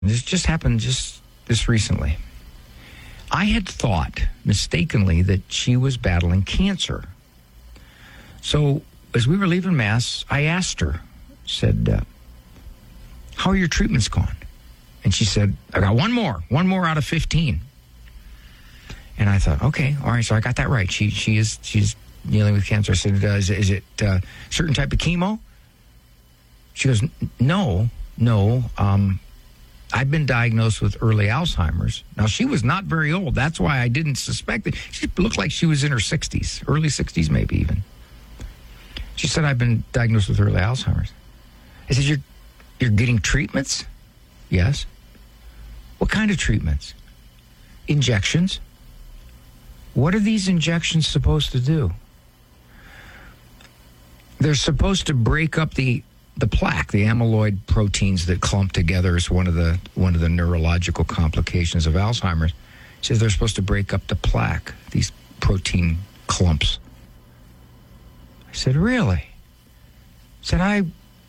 This just happened just this recently. I had thought mistakenly that she was battling cancer. So as we were leaving Mass, I asked her, said, how are your treatments gone? And she said, I got one more out of 15. And I thought, okay, all right, so I got that right. She's dealing with cancer. I said, is it a certain type of chemo? She goes, no. I've been diagnosed with early Alzheimer's. Now, she was not very old. That's why I didn't suspect it. She looked like she was in her 60s, early 60s maybe even. She said, I've been diagnosed with early Alzheimer's. I said, you're getting treatments? Yes. What kind of treatments? Injections. What are these injections supposed to do? They're supposed to break up the plaque, the amyloid proteins that clump together is one of the neurological complications of Alzheimer's. She says they're supposed to break up the plaque, these protein clumps. I said, really? I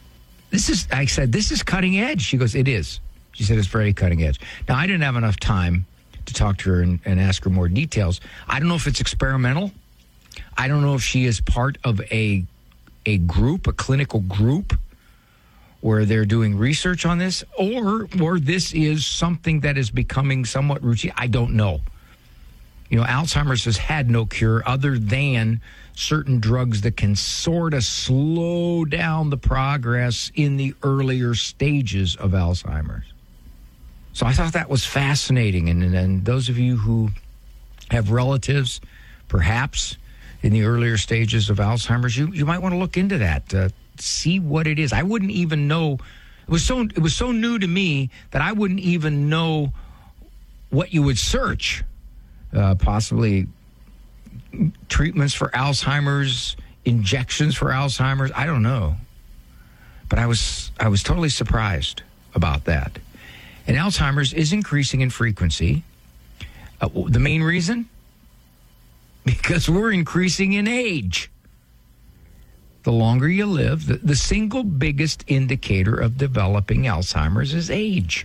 said, this is cutting edge. She goes, it is. She said, it's very cutting edge. Now, I didn't have enough time to talk to her and ask her more details. I don't know if it's experimental. I don't know if she is part of a group, a clinical group, where they're doing research on this, or this is something that is becoming somewhat routine. I don't know. Alzheimer's has had no cure other than certain drugs that can sort of slow down the progress in the earlier stages of Alzheimer's. So I thought that was fascinating. And those of you who have relatives, perhaps in the earlier stages of Alzheimer's, you might want to look into that, see what it is. I wouldn't even know. It was so new to me that I wouldn't even know what you would search. Possibly treatments for Alzheimer's, injections for Alzheimer's. I don't know. But I was totally surprised about that. And Alzheimer's is increasing in frequency. The main reason? Because we're increasing in age. The longer you live, the single biggest indicator of developing Alzheimer's is age.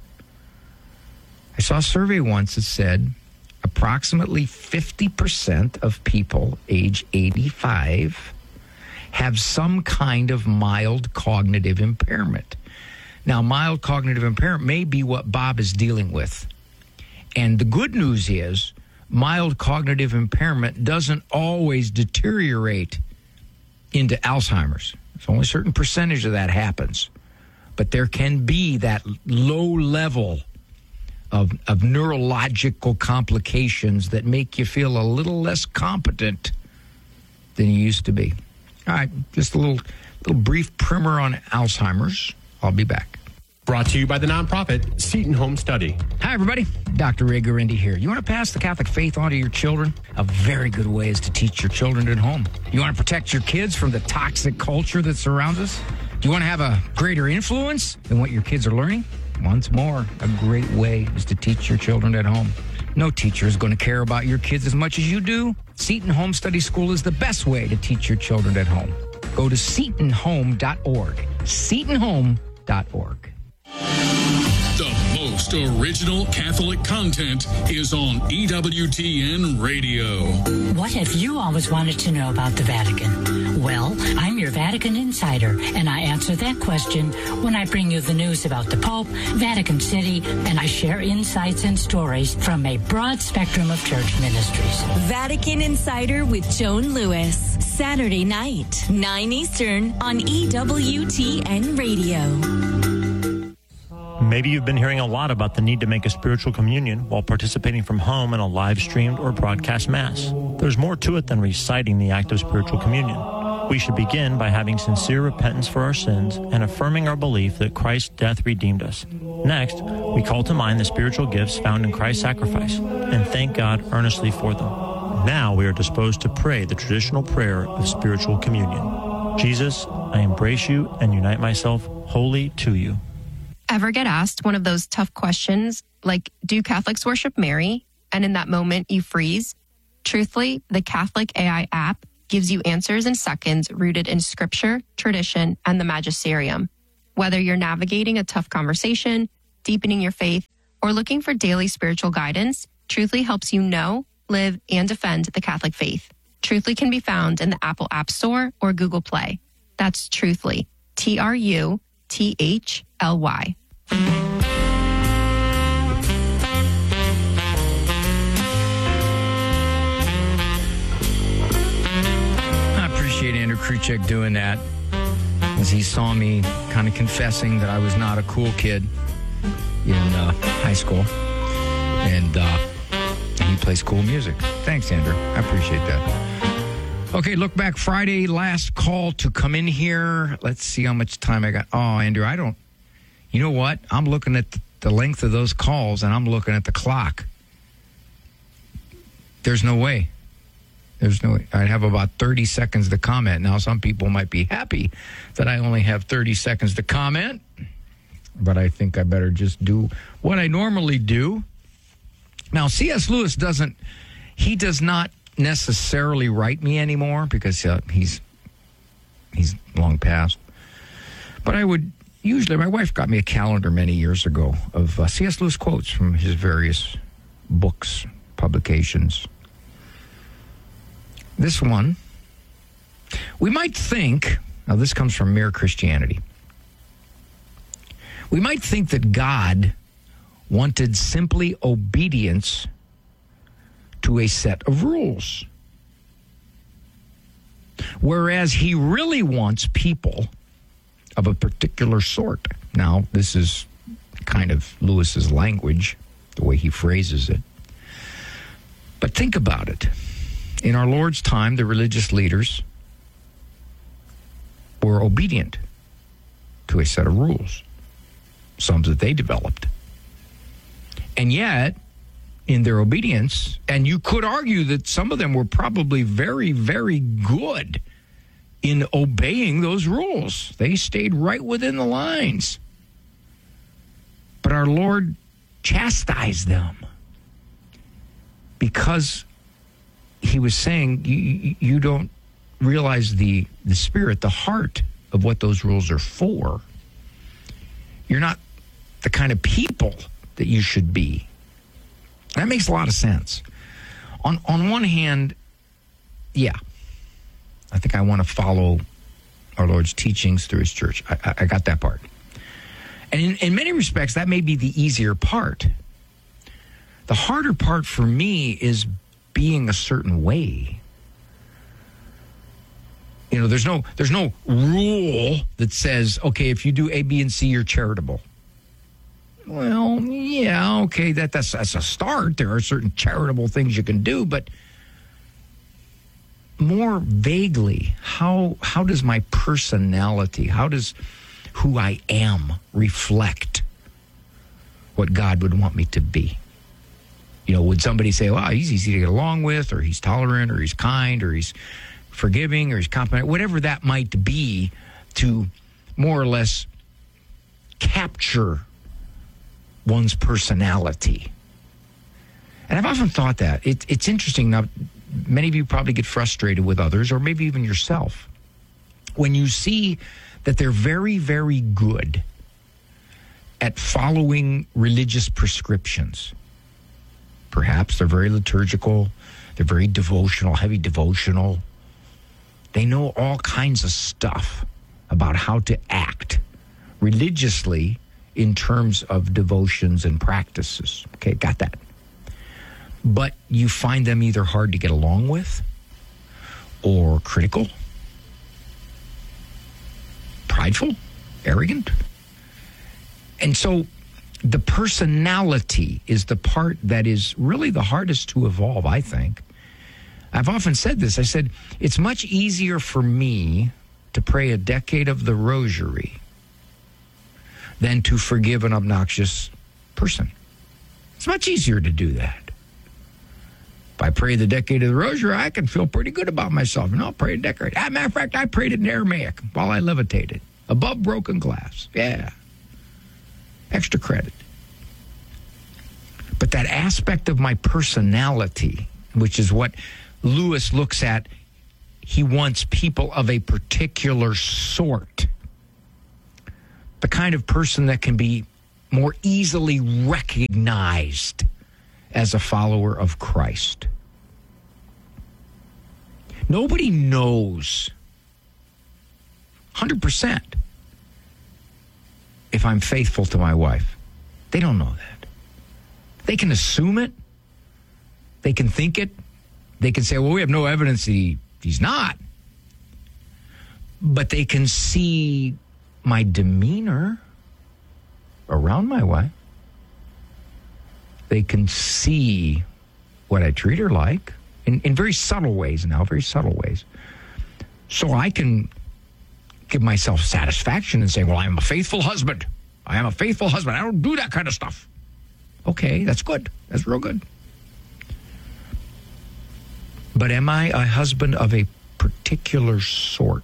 I saw a survey once that said approximately 50% of people age 85 have some kind of mild cognitive impairment. Now, mild cognitive impairment may be what Bob is dealing with. And the good news is mild cognitive impairment doesn't always deteriorate into Alzheimer's. It's only a certain percentage of that happens. But there can be that low level of neurological complications that make you feel a little less competent than you used to be. All right, just a little brief primer on Alzheimer's. I'll be back. Brought to you by the nonprofit Seton Home Study. Hi, everybody. Dr. Ray Guarendi here. You want to pass the Catholic faith on to your children? A very good way is to teach your children at home. You want to protect your kids from the toxic culture that surrounds us? Do you want to have a greater influence than what your kids are learning? Once more, a great way is to teach your children at home. No teacher is going to care about your kids as much as you do. Seton Home Study School is the best way to teach your children at home. Go to setonhome.org. setonhome.org. The most original Catholic content is on EWTN Radio. What have you always wanted to know about the Vatican? Well, I'm your Vatican insider, and I answer that question when I bring you the news about the Pope, Vatican City, and I share insights and stories from a broad spectrum of church ministries. Vatican Insider with Joan Lewis, Saturday night, 9 Eastern on EWTN Radio. Maybe you've been hearing a lot about the need to make a spiritual communion while participating from home in a live-streamed or broadcast Mass. There's more to it than reciting the act of spiritual communion. We should begin by having sincere repentance for our sins and affirming our belief that Christ's death redeemed us. Next, we call to mind the spiritual gifts found in Christ's sacrifice and thank God earnestly for them. Now we are disposed to pray the traditional prayer of spiritual communion. Jesus, I embrace you and unite myself wholly to you. Ever get asked one of those tough questions like, do Catholics worship Mary? And in that moment you freeze? Truthfully, the Catholic AI app gives you answers in seconds rooted in scripture, tradition, and the magisterium. Whether you're navigating a tough conversation, deepening your faith, or looking for daily spiritual guidance, Truthly helps you know, live, and defend the Catholic faith. Truthly can be found in the Apple App Store or Google Play. That's Truthly, Truthly. I appreciate Andrew Kruchek doing that, as he saw me kind of confessing that I was not a cool kid in high school, and he plays cool music. Thanks, Andrew. I appreciate that. Okay, look back Friday, last call to come in here. Let's see how much time I got. Oh, Andrew, you know what? I'm looking at the length of those calls, and I'm looking at the clock. There's no way. I have about 30 seconds to comment. Now, some people might be happy that I only have 30 seconds to comment, but I think I better just do what I normally do. Now, C.S. Lewis does not necessarily write me anymore because he's long past. But I would usually, my wife got me a calendar many years ago of C.S. Lewis quotes from his various books, publications. This one, we might think, now this comes from Mere Christianity, we might think that God wanted simply obedience to a set of rules, whereas he really wants people of a particular sort. Now, this is kind of Lewis's language, the way he phrases it. But think about it. In our Lord's time, the religious leaders were obedient to a set of rules, some that they developed. And yet, in their obedience, and you could argue that some of them were probably very, very good in obeying those rules. They stayed right within the lines. But our Lord chastised them because he was saying, you don't realize the spirit, the heart of what those rules are for. You're not the kind of people that you should be. That makes a lot of sense. On one hand, yeah, I think I want to follow our Lord's teachings through his church. I got that part. And in many respects, that may be the easier part. The harder part for me is being a certain way. You know, there's no rule that says, okay, if you do A, B, and C, you're charitable. Well, yeah, okay, that's a start. There are certain charitable things you can do, but more vaguely, how does my personality, how does who I am reflect what God would want me to be? You know, would somebody say, well, he's easy to get along with, or he's tolerant, or he's kind, or he's forgiving, or he's competent, whatever that might be, to more or less capture one's personality. And I've often thought that. It's interesting. Now, many of you probably get frustrated with others, or maybe even yourself, when you see that they're very, very good at following religious prescriptions. Perhaps they're very liturgical, they're very devotional, heavy devotional. They know all kinds of stuff about how to act religiously in terms of devotions and practices. Okay, got that. But you find them either hard to get along with, or critical, prideful, arrogant. And so the personality is the part that is really the hardest to evolve, I think. I've often said this. I said, it's much easier for me to pray a decade of the rosary than to forgive an obnoxious person. It's much easier to do that. If I pray the decade of the rosary, I can feel pretty good about myself. And I'll pray a decade. As a matter of fact, I prayed it in Aramaic while I levitated above broken glass. Yeah. Extra credit. But that aspect of my personality, which is what Lewis looks at, he wants people of a particular sort. The kind of person that can be more easily recognized as a follower of Christ. Nobody knows 100% if I'm faithful to my wife. They don't know that. They can assume it. They can think it. They can say, well, we have no evidence that he's not. But they can see my demeanor around my wife. They can see what I treat her like in very subtle ways now, very subtle ways. So I can give myself satisfaction and say, well, I am a faithful husband. I am a faithful husband. I don't do that kind of stuff. Okay, that's good. That's real good. But am I a husband of a particular sort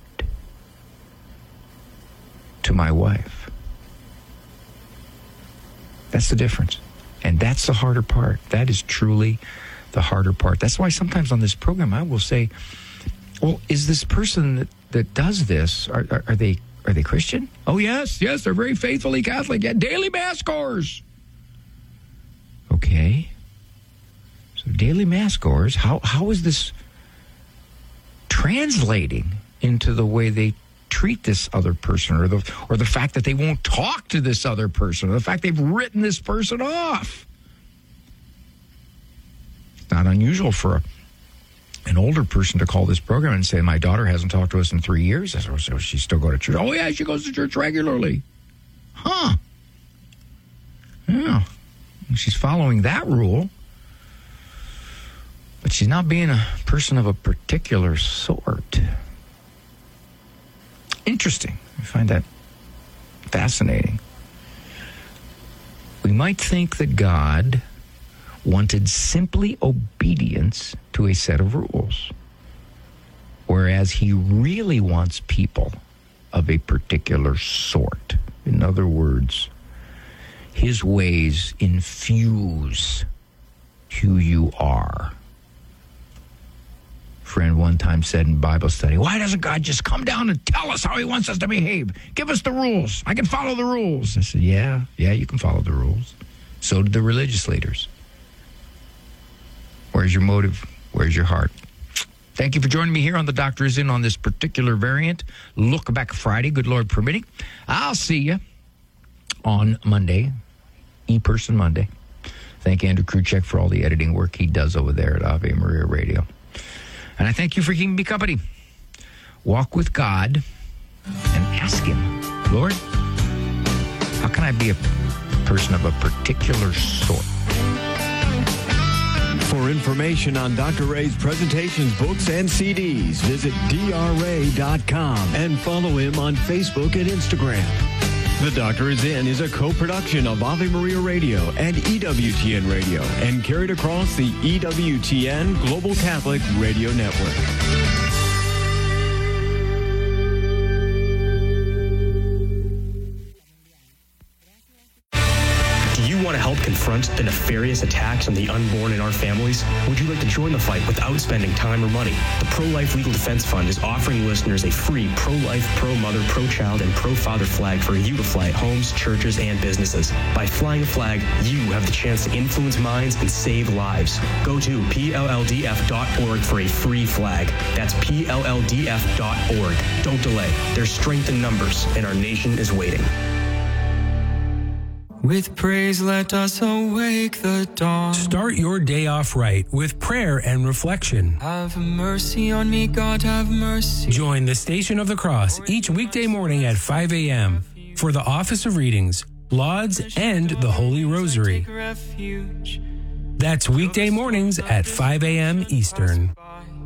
to my wife? That's the difference. And that's the harder part. That is truly the harder part. That's why sometimes on this program I will say, well, is this person that does this, are they Christian? Oh, yes, they're very faithfully Catholic. Yeah, daily Mass goers. Okay. So daily Mass goers, how is this translating into the way they treat this other person, or the fact that they won't talk to this other person, or the fact they've written this person off? It's not unusual for an older person to call this program and say, my daughter hasn't talked to us in 3 years. So she still go to church. Oh, yeah, she goes to church regularly. Huh. Yeah. She's following that rule. But she's not being a person of a particular sort. Interesting. I find that fascinating. We might think that God wanted simply obedience to a set of rules, whereas he really wants people of a particular sort. In other words, his ways infuse who you are. A friend one time said in Bible study, why doesn't God just come down and tell us how he wants us to behave? Give us the rules. I can follow the rules. I said, yeah, you can follow the rules. So did the religious leaders. Where's your motive? Where's your heart? Thank you for joining me here on The Doctor Is In on this particular variant. Look back Friday, good Lord permitting. I'll see you on Monday, E-Person Monday. Thank Andrew Kruchek for all the editing work he does over there at Ave Maria Radio. And I thank you for keeping me company. Walk with God and ask him, Lord, how can I be a person of a particular sort? For information on Dr. Ray's presentations, books, and CDs, visit drray.com and follow him on Facebook and Instagram. The Doctor Is In is a co-production of Ave Maria Radio and EWTN Radio and carried across the EWTN Global Catholic Radio Network. Want to help confront the nefarious attacks on the unborn in our families? Would you like to join the fight without spending time or money? The Pro-Life Legal Defense Fund is offering listeners a free pro-life, pro-mother, pro-child, and pro-father flag for you to fly at homes, churches, and businesses. By flying a flag, you have the chance to influence minds and save lives. Go to PLLDF.org for a free flag. That's PLLDF.org. Don't delay. There's strength in numbers, and our nation is waiting. With praise, let us awake the dawn. Start your day off right with prayer and reflection. Have mercy on me, God, have mercy. Join the Station of the Cross each weekday morning at 5 a.m. for the Office of Readings, Lauds, and the Holy Rosary. That's weekday mornings at 5 a.m. Eastern.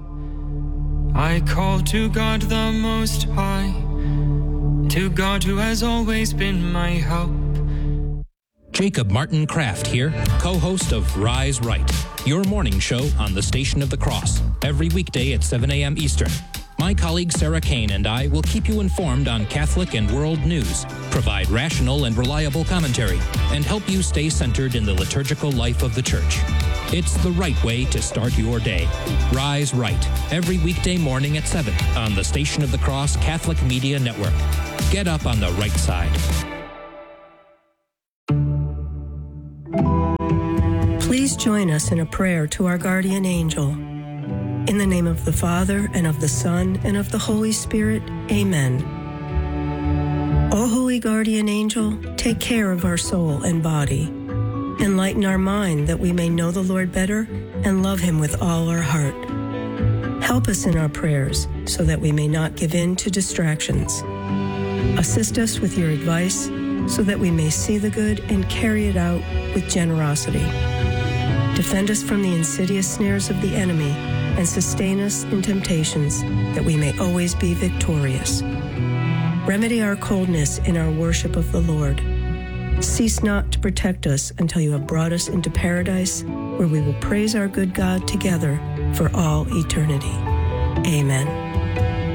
I call to God the Most High, to God who has always been my help. Jacob Martin Kraft here, co-host of Rise Right, your morning show on the Station of the Cross, every weekday at 7 a.m. Eastern. My colleague Sarah Kane and I will keep you informed on Catholic and world news, provide rational and reliable commentary, and help you stay centered in the liturgical life of the Church. It's the right way to start your day. Rise Right, every weekday morning at 7 on the Station of the Cross Catholic Media Network. Get up on the right side. Please join us in a prayer to our guardian angel. In the name of the Father, and of the Son, and of the Holy Spirit, amen. O holy guardian angel, take care of our soul and body. Enlighten our mind that we may know the Lord better and love him with all our heart. Help us in our prayers so that we may not give in to distractions. Assist us with your advice so that we may see the good and carry it out with generosity. Defend us from the insidious snares of the enemy and sustain us in temptations that we may always be victorious. Remedy our coldness in our worship of the Lord. Cease not to protect us until you have brought us into paradise, where we will praise our good God together for all eternity. Amen.